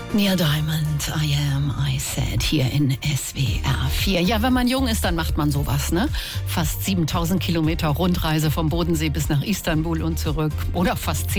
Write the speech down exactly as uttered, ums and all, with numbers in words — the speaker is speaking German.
Neil Diamond, I Am, I Said, hier in S W R vier. Ja, wenn man jung ist, dann macht man sowas, ne? Fast siebentausend Kilometer Rundreise vom Bodensee bis nach Istanbul und zurück. Oder fast